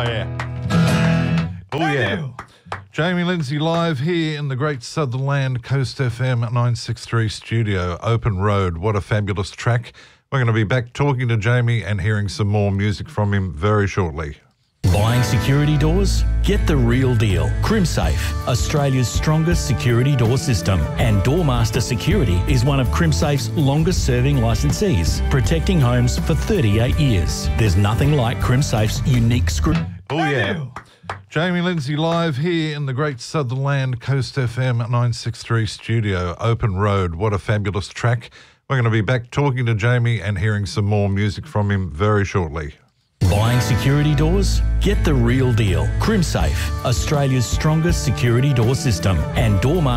yeah. Oh, yeah. Jamie Lindsay live here in the great Sutherland Coast FM 963 studio, Open Road. What a fabulous track. We're going to be back talking to Jamie and hearing some more music from him very shortly. Buying security doors? Get the real deal. CrimSafe, Australia's strongest security door system. And Doormaster Security is one of CrimSafe's longest serving licensees, protecting homes for 38 years. There's nothing like CrimSafe's unique Oh, yeah. Jamie Lindsay live here in the great Sutherland Coast FM 963 studio, Open Road. What a fabulous track. We're going to be back talking to Jamie and hearing some more music from him very shortly. Buying security doors? Get the real deal. CrimSafe, Australia's strongest security door system. And Doormaster